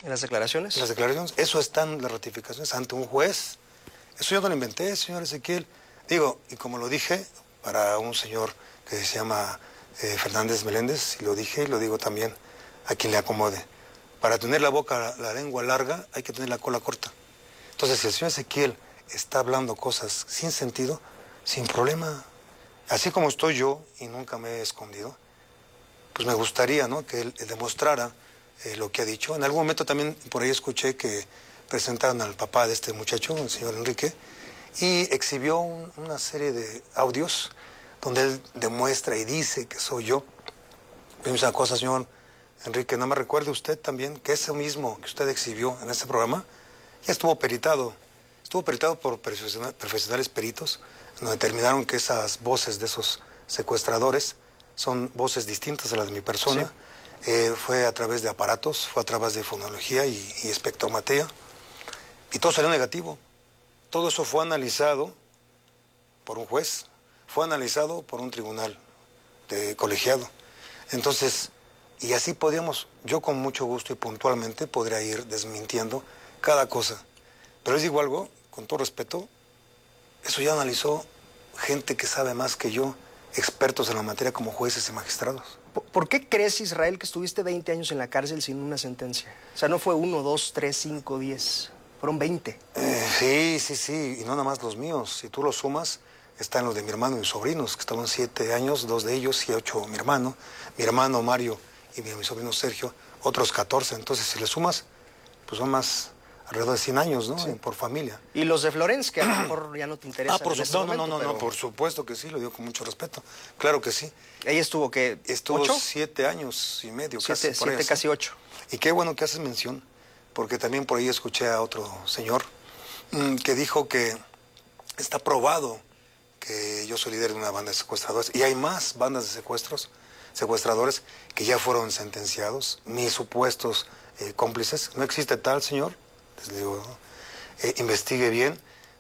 ¿En las declaraciones? En las declaraciones. Eso está en las ratificaciones ante un juez. Eso yo no lo inventé, señor Ezequiel. Digo, y como lo dije, para un señor que se llama Fernández Meléndez, y lo dije y lo digo también a quien le acomode. Para tener la lengua larga, hay que tener la cola corta. Entonces, si el señor Ezequiel está hablando cosas sin sentido, sin problema, así como estoy yo, y nunca me he escondido, pues me gustaría, ¿no?, que él demostrara lo que ha dicho. En algún momento también por ahí escuché que presentaron al papá de este muchacho, el señor Enrique, y exhibió una serie de audios donde él demuestra y dice que soy yo. Pero una cosa, señor Enrique, no me recuerde usted también que ese mismo que usted exhibió en este programa ya estuvo peritado por profesionales peritos, donde determinaron que esas voces de esos secuestradores son voces distintas a las de mi persona. Sí. Fue a través de aparatos, fue a través de fonología y espectrometría, y todo salió negativo. Todo eso fue analizado por un juez, fue analizado por un tribunal de colegiado. Entonces, y así podíamos, yo con mucho gusto y puntualmente podría ir desmintiendo cada cosa. Pero les digo algo, con todo respeto, eso ya analizó gente que sabe más que yo, expertos en la materia como jueces y magistrados. ¿Por qué crees, Israel, que estuviste 20 años en la cárcel sin una sentencia? O sea, no fue 1, 2, 3, 5, 10, fueron 20. Sí, y no nada más los míos. Si tú los sumas, están los de mi hermano y mis sobrinos, que estaban 7 años, 2 de ellos, y 8 mi hermano Mario y mi sobrino Sergio, otros 14. Entonces, si le sumas, pues son más alrededor de 100 años, ¿no? Sí. Por familia. ¿Y los de Florence, que a lo mejor ya no te interesan? No, por supuesto que sí, lo digo con mucho respeto. Claro que sí. ¿Ella estuvo qué? Estuvo 8? 7 años y medio, casi. 7, casi 8. Y qué bueno que haces mención, porque también por ahí escuché a otro señor que dijo que está probado que yo soy líder de una banda de secuestradores, y hay más bandas de secuestradores que ya fueron sentenciados, mis supuestos cómplices. No existe tal, señor, les digo, investigue bien,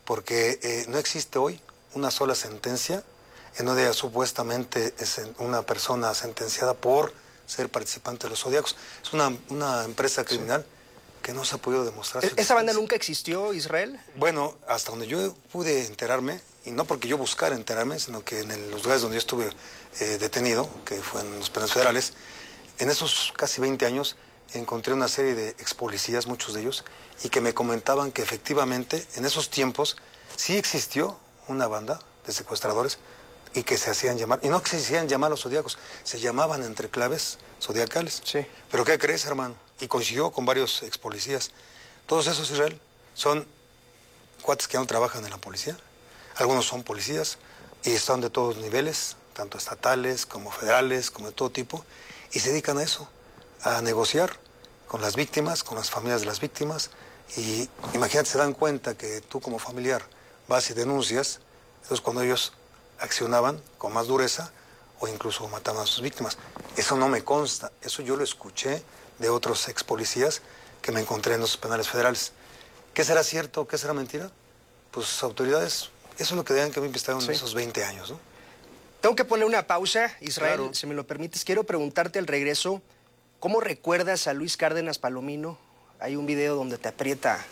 porque no existe hoy una sola sentencia en donde supuestamente es una persona sentenciada por ser participante de los Zodíacos. Es una empresa criminal que no se ha podido demostrar. ¿Esa banda nunca existió, Israel? Bueno, hasta donde yo pude enterarme, y no porque yo buscara enterarme, sino que en los lugares donde yo estuve detenido, que fue en los penales federales, en esos casi 20 años encontré una serie de ex policías, muchos de ellos, y que me comentaban que efectivamente en esos tiempos sí existió una banda de secuestradores y que se hacían llamar, y no que se hacían llamar los Zodíacos, se llamaban entre claves zodiacales. Sí. Pero ¿qué crees, hermano? Y coincidió con varios ex policías. Todos esos, Israel, son cuates que ya no trabajan en la policía. Algunos son policías y están de todos niveles, tanto estatales como federales, como de todo tipo, y se dedican a eso, a negociar con las víctimas, con las familias de las víctimas. Y imagínate, se dan cuenta que tú como familiar vas y denuncias, entonces cuando ellos accionaban con más dureza o incluso mataban a sus víctimas. Eso no me consta, eso yo lo escuché de otros ex policías que me encontré en los penales federales. ¿Qué será cierto o qué será mentira? Pues autoridades, eso es lo que deben que me investigaron en esos 20 años, ¿no? Tengo que poner una pausa, Israel, claro. Si me lo permites. Quiero preguntarte al regreso, ¿cómo recuerdas a Luis Cárdenas Palomino? Hay un video donde te aprieta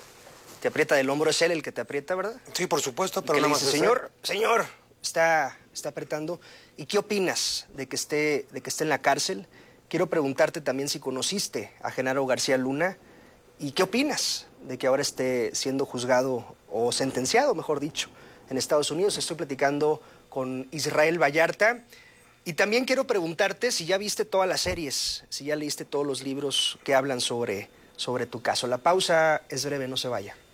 del hombro, es él el que te aprieta, ¿verdad? Sí, por supuesto, pero nada más dice, señor, está apretando. ¿Y qué opinas de que esté en la cárcel? Quiero preguntarte también si conociste a Genaro García Luna y qué opinas de que ahora esté siendo juzgado o sentenciado, mejor dicho, en Estados Unidos. Estoy platicando con Israel Vallarta. Y también quiero preguntarte si ya viste todas las series, si ya leíste todos los libros que hablan sobre tu caso. La pausa es breve, no se vaya.